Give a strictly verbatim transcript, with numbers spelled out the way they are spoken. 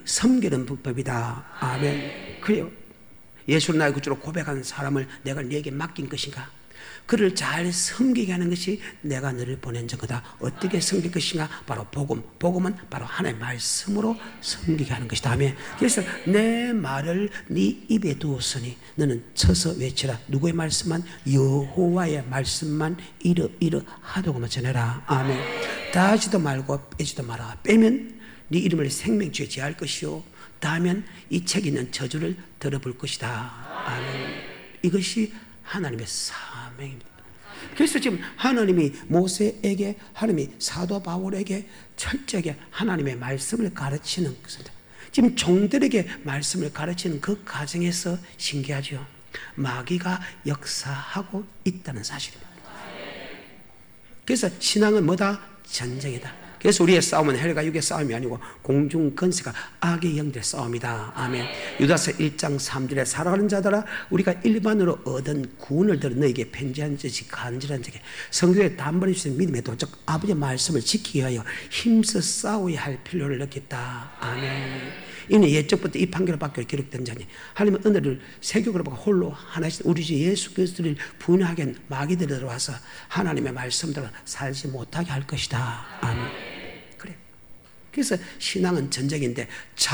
섬기는 법이다. 아멘. 그래요. 예수를 나의 구주로 고백한 사람을 내가 네게 맡긴 것인가? 그를 잘 섬기게 하는 것이 내가 너를 보낸 자거다. 어떻게 섬길 것인가? 바로 복음. 복음은 바로 하나님의 말씀으로 섬기게 하는 것이다. 아멘. 그래서 내 말을 네 입에 두었으니 너는 쳐서 외치라. 누구의 말씀만? 여호와의 말씀만 이러 이러 하도록만 전해라. 아멘. 다하지도 말고 빼지도 마라. 빼면 네 이름을 생명주에 제할 것이요, 다하면 이 책 있는 저주를 들어볼 것이다. 아멘. 이것이 하나님의 사명입니다. 그래서 지금 하나님이 모세에게, 하나님이 사도 바울에게 철저하게 하나님의 말씀을 가르치는 것입니다. 지금 종들에게 말씀을 가르치는 그 과정에서 신기하죠. 마귀가 역사하고 있다는 사실입니다. 그래서 신앙은 뭐다? 전쟁이다. 그래서 우리의 싸움은 헬과 육의 싸움이 아니고 공중 권세가 악의 영들의 싸움이다. 아멘. 유다서 일 장 삼 절에 살아가는 자들아, 우리가 일반으로 얻은 구원을 들어 너에게 편지한 것이 간절한 자에게 성경에 단번에 주신 믿음의 도적 아버지의 말씀을 지키기 위하여 힘써 싸워야 할 필요를 느꼈다. 아멘. 이는 옛적부터 이 판결을 받기로 기록된 자니 하나님은 오늘을 세교으로 보고 홀로 하나씩 우리 주 예수 그리스도를 분하게 한 마귀들이 들어와서 하나님의 말씀대로 살지 못하게 할 것이다. 아멘. 그래. 그래서 신앙은 전쟁인데